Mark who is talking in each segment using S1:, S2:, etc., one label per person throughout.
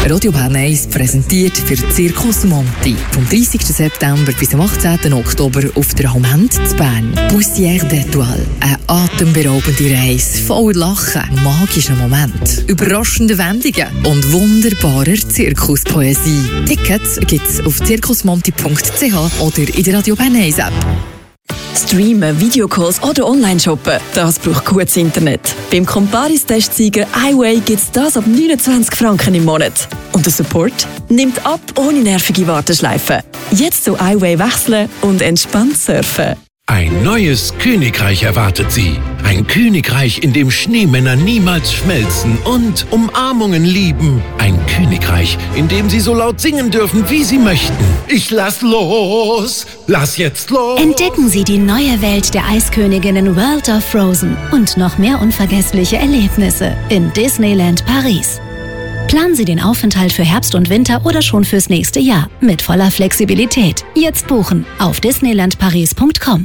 S1: Radio Bern 1 präsentiert für Circus Monti. Vom 30. September bis zum 18. Oktober auf der Haument zu Bern. Poussière d'Étoile. Eine atemberaubende Reise voller Lachen, magischen Moment, überraschende Wendungen und wunderbarer Zirkuspoesie. Tickets gibt's auf circusmonti.ch oder in der Radio Bern 1 App.
S2: Streamen, Videocalls oder Online-Shoppen, das braucht gutes Internet. Beim Comparis-Testsieger iWay gibt es das ab 29 Franken im Monat. Und der Support nimmt ab ohne nervige Warteschleifen. Jetzt zu iWay wechseln und entspannt surfen.
S3: Ein neues Königreich erwartet Sie. Ein Königreich, in dem Schneemänner niemals schmelzen und Umarmungen lieben. Ein Königreich, in dem Sie so laut singen dürfen, wie Sie möchten. Ich lass los! Lass jetzt los!
S4: Entdecken Sie die neue Welt der Eisköniginnen World of Frozen und noch mehr unvergessliche Erlebnisse in Disneyland Paris. Planen Sie den Aufenthalt für Herbst und Winter oder schon fürs nächste Jahr mit voller Flexibilität. Jetzt buchen auf disneylandparis.com.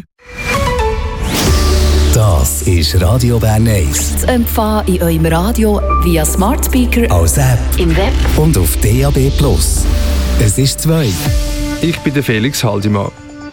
S5: Das ist Radio Bern 1.
S2: Zu empfangen in eurem Radio via Smart Speaker,
S5: Als App
S2: im Web
S5: und auf DAB+. Es ist 2.
S6: Ich bin der Felix Haldimann.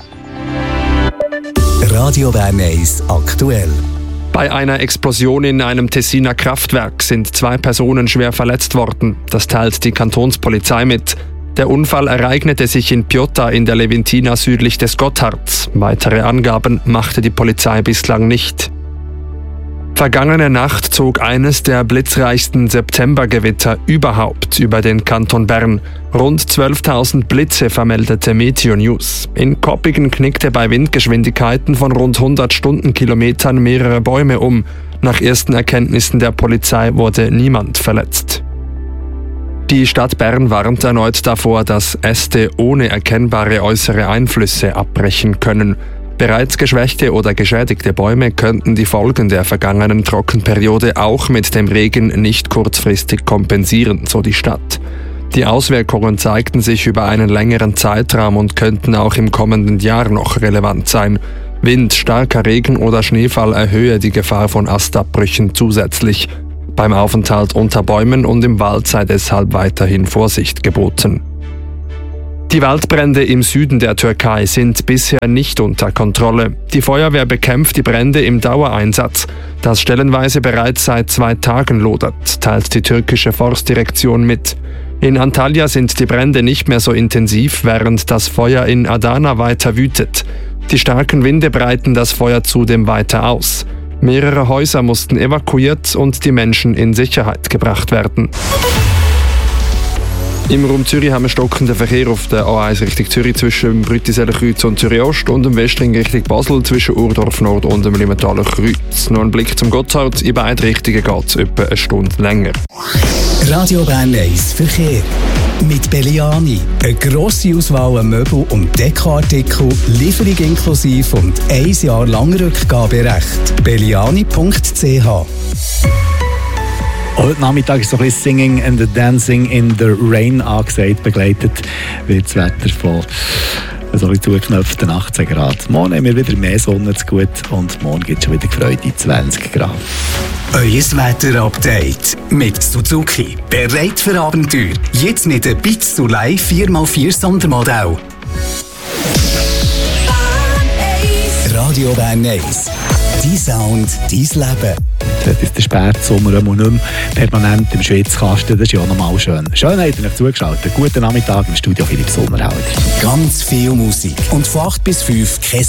S5: Radio Bern 1 aktuell.
S6: Bei einer Explosion in einem Tessiner Kraftwerk sind 2 Personen schwer verletzt worden. Das teilt die Kantonspolizei mit. Der Unfall ereignete sich in Piotta in der Leventina südlich des Gotthards. Weitere Angaben machte die Polizei bislang nicht. Vergangene Nacht zog eines der blitzreichsten Septembergewitter überhaupt über den Kanton Bern. Rund 12.000 Blitze vermeldete Meteo News. In Koppigen knickte bei Windgeschwindigkeiten von rund 100 Stundenkilometern mehrere Bäume um. Nach ersten Erkenntnissen der Polizei wurde niemand verletzt. Die Stadt Bern warnt erneut davor, dass Äste ohne erkennbare äußere Einflüsse abbrechen können. Bereits geschwächte oder geschädigte Bäume könnten die Folgen der vergangenen Trockenperiode auch mit dem Regen nicht kurzfristig kompensieren, so die Stadt. Die Auswirkungen zeigten sich über einen längeren Zeitraum und könnten auch im kommenden Jahr noch relevant sein. Wind, starker Regen oder Schneefall erhöhe die Gefahr von Astabbrüchen zusätzlich. Beim Aufenthalt unter Bäumen und im Wald sei deshalb weiterhin Vorsicht geboten. Die Waldbrände im Süden der Türkei sind bisher nicht unter Kontrolle. Die Feuerwehr bekämpft die Brände im Dauereinsatz, das stellenweise bereits seit 2 Tagen lodert, teilt die türkische Forstdirektion mit. In Antalya sind die Brände nicht mehr so intensiv, während das Feuer in Adana weiter wütet. Die starken Winde breiten das Feuer zudem weiter aus. Mehrere Häuser mussten evakuiert und die Menschen in Sicherheit gebracht werden. Im Raum Zürich haben wir stockenden Verkehr auf der A1 Richtung Zürich zwischen dem Brüttiseler-Kreuz und Zürich Ost und dem Westring Richtung Basel zwischen Urdorf Nord und dem Limmertaler Kreuz. Noch ein Blick zum Gotthard. In beide Richtungen geht es etwa eine Stunde länger.
S5: Radio Bern 1 Verkehr. Mit Belliani. Eine grosse Auswahl an Möbel- und Dekoartikel, Lieferung inklusive und 1 Jahr lang Rückgaberecht. Belliani.ch.
S7: Heute Nachmittag ist so ein bisschen Singing and Dancing in the Rain angesagt. Begleitet wird das Wetter von so ein zugeknöpften 18 Grad. Morgen haben wir wieder mehr Sonne zu gut und morgen gibt es schon wieder Freude 20 Grad.
S5: Euer Wetter-Update mit Suzuki. Bereit für Abenteuer. Jetzt mit der Bitsu Live 4x4 Sondermodell. Radio Bern 1. Dein Sound, dein Leben.
S7: Jetzt ist der Spätsommer nicht mehr permanent im Schwitzkasten. Das ist ja auch nochmal schön. Schön, habt ihr euch zugeschaltet. Guten Nachmittag im Studio Philipp Sommerhalder.
S5: Ganz viel Musik. Und von 8 bis 5 kein